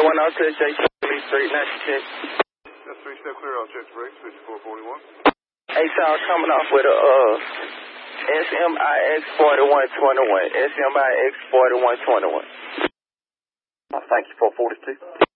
41 on to J. Street, 96. That's 3-step clear. I'll check the brakes. 5441. Hey, so I was coming off with a SMIX 4121. SMIX 4121. Thank you, 442.